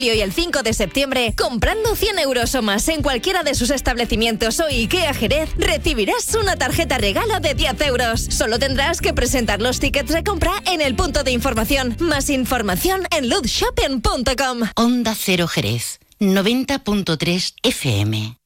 Y hoy el 5 de septiembre, comprando 100 euros o más en cualquiera de sus establecimientos o IKEA Jerez, recibirás una tarjeta regalo de 10 euros. Solo tendrás que presentar los tickets de compra en el punto de información. Más información en ludshopping.com. Onda Cero Jerez, 90.3 FM.